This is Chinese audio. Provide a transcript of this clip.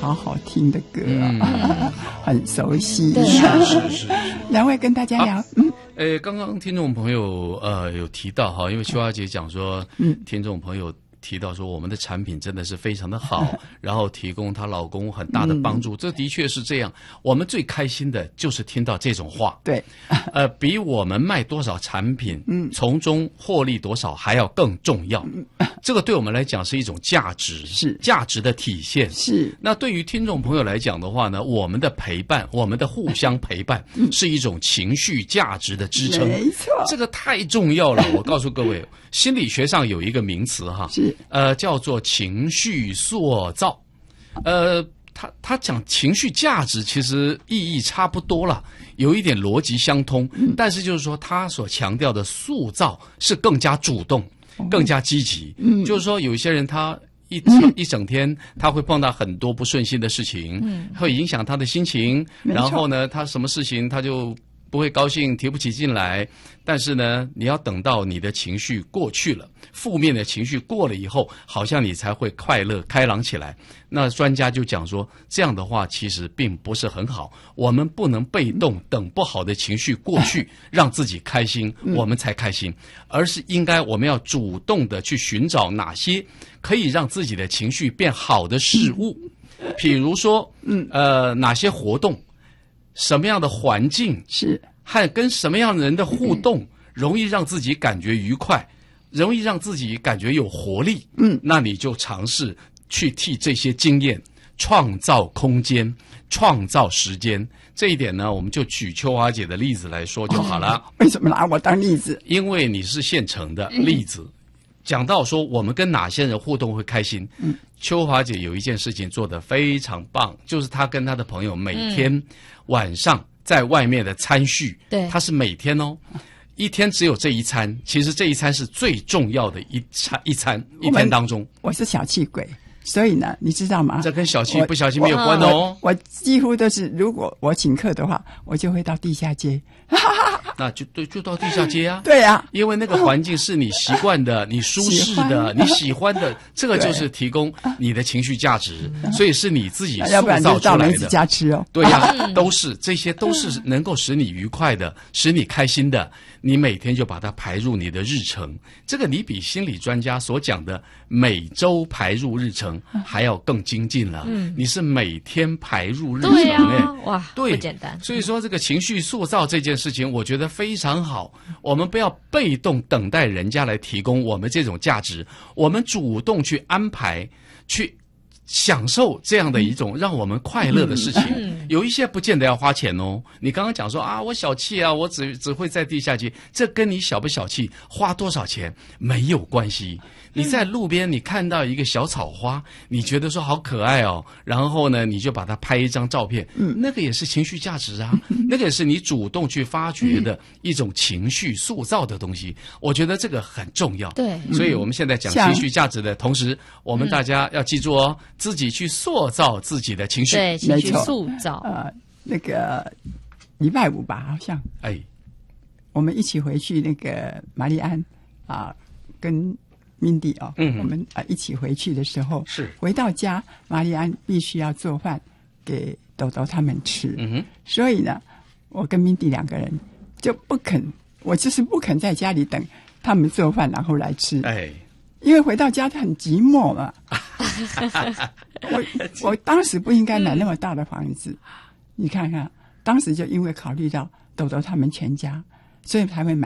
好好听的歌啊，很熟悉。 是。 两位跟大家聊， 刚刚听众朋友有提到哈，因为秋华姐讲说，听众朋友提到说我们的产品真的是非常的好，然后提供她老公很大的帮助，这的确是这样。我们最开心的就是听到这种话， 对， 比我们卖多少产品，从中获利多少还要更重要。这个对我们来讲是一种价值， 是价值的体现。 是。 那对于听众朋友来讲的话呢，我们的陪伴，我们的互相陪伴，是一种情绪价值的支撑。 没错， 这个太重要了。我告诉各位，心理学上有一个名词哈， 是叫做情绪塑造。他讲情绪价值，其实意义差不多了，有一点逻辑相通，但是就是说他所强调的塑造是更加主动，更加积极。就是说有一些人他一整天他会碰到很多不顺心的事情，会影响他的心情，然后呢他什么事情他就不会高兴，提不起劲来。但是呢，你要等到你的情绪过去了，负面的情绪过了以后，好像你才会快乐开朗起来。那专家就讲说，这样的话其实并不是很好。我们不能被动等不好的情绪过去，让自己开心，我们才开心，而是应该我们要主动的去寻找哪些可以让自己的情绪变好的事物，比如说，哪些活动，什么样的环境是。 和跟什么样的人的互动，容易让自己感觉愉快，容易让自己感觉有活力。那你就尝试去替这些经验创造空间，创造时间。这一点呢，我们就举秋华姐的例子来说就好了。 为什么拿我当例子？ 因为你是现成的例子。讲到说我们跟哪些人互动会开心，秋华姐有一件事情做得非常棒，就是她跟她的朋友每天晚上在外面的餐叙， 对， 他是每天哦，一天只有这一餐，其实这一餐是最重要的一餐一天当中。 我是小气鬼，所以呢，你知道吗？ 这跟小气不小气没有关哦。 我几乎都是，如果我请客的话，我就会到地下街。 那就到地下街啊。 对啊， 因为那个环境是你习惯的，你舒适的，你喜欢的，这个就是提供你的情绪价值，所以是你自己塑造出来的。 要不然就到梅子家吃哦。 对呀，这些都是能够使你愉快的，使你开心的。你每天就把它排入你的日程，这个你比心理专家所讲的每周排入日程还要更精进了。你是每天排入日程， 对啊，哇， 对， 不简单。 所以说这个情绪塑造这件事情，我觉得非常好。我们不要被动等待人家来提供我们这种价值，我们主动去安排，去享受这样的一种让我们快乐的事情。有一些不见得要花钱哦。你刚刚讲说啊，我小气啊，我只会在地下街，这跟你小不小气，花多少钱没有关系。你在路边你看到一个小草花，你觉得说好可爱哦，然后呢你就把它拍一张照片，那个也是情绪价值啊，那个也是你主动去发掘的一种情绪塑造的东西。我觉得这个很重要。 对， 所以我们现在讲情绪价值的同时，我们大家要记住哦，自己去塑造自己的情绪。 对，情绪塑造。 那个礼拜五吧，好像我们一起回去那个玛丽安跟Mindy 我们一起回去的时候， 是回到家，玛丽安必须要做饭给豆豆他们吃。所以呢，我跟Mindy两个人就不肯，我就是不肯在家里等他们做饭然后来吃。因为回到家很寂寞嘛。我当时不应该买那么大的房子，你看看，当时就因为考虑到豆豆他们全家，所以才会买